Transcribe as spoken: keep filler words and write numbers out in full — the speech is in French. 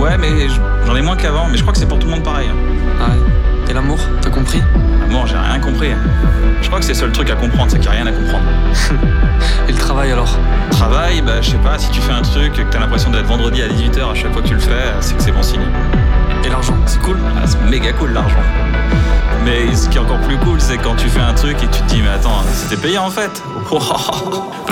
Ouais, mais j'en ai moins qu'avant, mais je crois que c'est pour tout le monde pareil. Ah ouais. Et l'amour, t'as compris? L'amour, j'ai rien compris. Je crois que c'est le seul truc à comprendre, c'est qu'il n'y a rien à comprendre. Et le travail alors? Travail, bah je sais pas, si tu fais un truc, que t'as l'impression d'être vendredi à dix-huit heures à chaque fois que tu le fais, c'est que c'est bon signe. Et l'argent, c'est cool? Ah, c'est méga cool l'argent. Mais ce qui est encore plus cool, c'est quand tu fais un truc et tu te dis, mais attends, c'était payant en fait.